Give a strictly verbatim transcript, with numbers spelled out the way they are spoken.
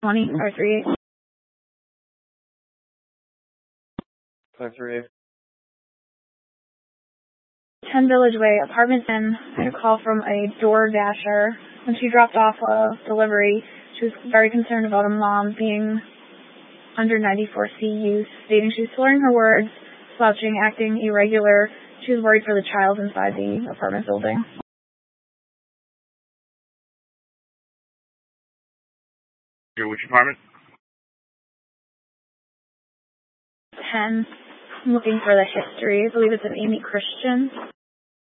twenty or three. five three eight. ten Village Way, apartment ten. I had a call from a door dasher. When she dropped off a delivery, she was very concerned about a mom being under ninety-four C use, stating she was slurring her words, slouching, acting irregular. She was worried for the child inside the apartment building. Your which apartment? ten. I'm looking for the history. I believe it's an Amy Christian.